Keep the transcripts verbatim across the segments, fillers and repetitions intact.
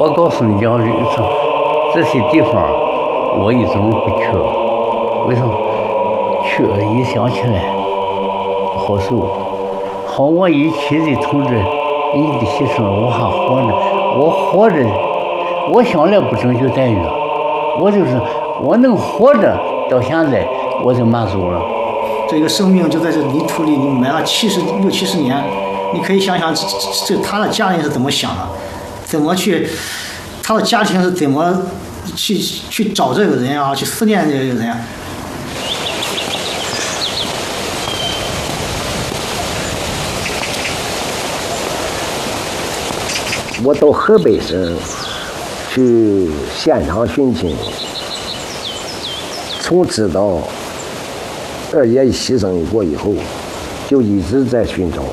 我告诉你讲，这些地方我一直不去，为什么？去一想起来不好受。好，我一妻子同志，你的牺牲，我还活着，我活着，我想来不争取待遇，我就是我能活着到现在，我就满足了。 这个生命就在这泥土里，你埋了七十六七十年，你可以想想这这他的家人是怎么想的，怎么去，他的家庭是怎么去去找这个人啊，去思念这个人啊。 我到河北省去现场寻亲，从知道二爷牺牲过以后，就一直在寻找。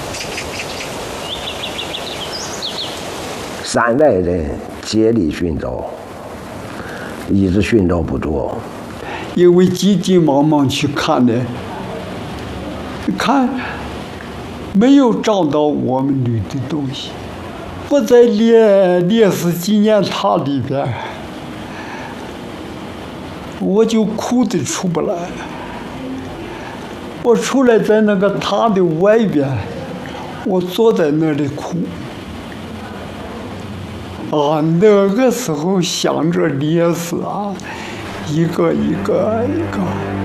山外人竭力寻找，一直寻找不着。 因为急急忙忙去看的，看没有找到我们旅的东西。我在烈烈士纪念塔里边，我就哭得出不来。我出来在那个塔的外边，我坐在那里哭。啊，那个时候想着烈士啊，一个一个一个。